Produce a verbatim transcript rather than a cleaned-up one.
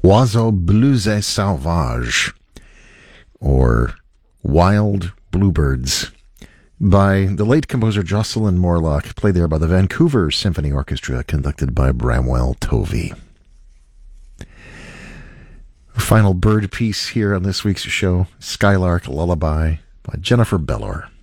Oiseau Blues et Sauvage, or Wild Bluebirds, by the late composer Jocelyn Morlock, played there by the Vancouver Symphony Orchestra, conducted by Bramwell Tovey. Final bird piece here on this week's show, Skylark Lullaby by Jennifer Bellor.